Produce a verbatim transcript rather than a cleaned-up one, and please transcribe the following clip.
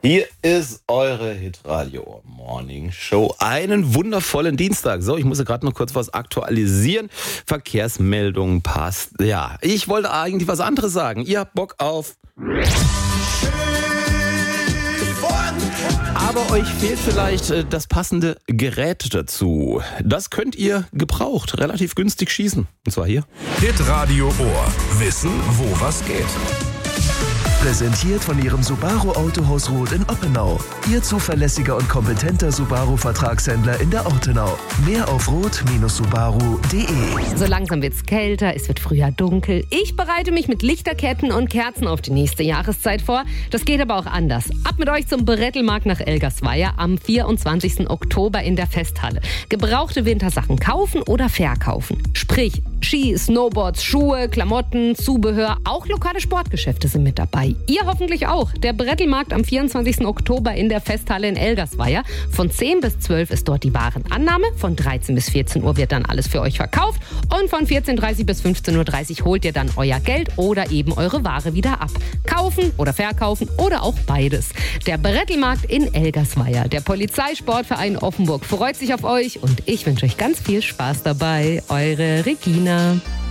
Hier ist eure Hitradio Morning Show. Einen wundervollen Dienstag. So, ich muss gerade noch kurz was aktualisieren. Verkehrsmeldung passt. Ja, ich wollte eigentlich was anderes sagen. Ihr habt Bock auf... Aber euch fehlt vielleicht äh, das passende Gerät dazu. Das könnt ihr gebraucht, relativ günstig schießen. Und zwar hier. Hitradio Ohr. Wissen, wo was geht. Präsentiert von Ihrem Subaru Autohaus Roth in Oppenau. Ihr zuverlässiger und kompetenter Subaru-Vertragshändler in der Ortenau. Mehr auf roth Subaru punkt de. So langsam wird's kälter, es wird früher dunkel. Ich bereite mich mit Lichterketten und Kerzen auf die nächste Jahreszeit vor. Das geht aber auch anders. Ab mit euch zum Brettelmarkt nach Elgersweier am vierundzwanzigsten Oktober in der Festhalle. Gebrauchte Wintersachen kaufen oder verkaufen. Sprich, Ski, Snowboards, Schuhe, Klamotten, Zubehör. Auch lokale Sportgeschäfte sind mit dabei. Ihr hoffentlich auch. Der Brettelmarkt am vierundzwanzigsten Oktober in der Festhalle in Elgersweier. Von zehn bis zwölf ist dort die Warenannahme. Von dreizehn bis vierzehn Uhr wird dann alles für euch verkauft. Und von vierzehn Uhr dreißig bis fünfzehn Uhr dreißig holt ihr dann euer Geld oder eben eure Ware wieder ab. Kaufen oder verkaufen oder auch beides. Der Brettelmarkt in Elgersweier. Der Polizeisportverein Offenburg freut sich auf euch und ich wünsche euch ganz viel Spaß dabei. Eure Regina.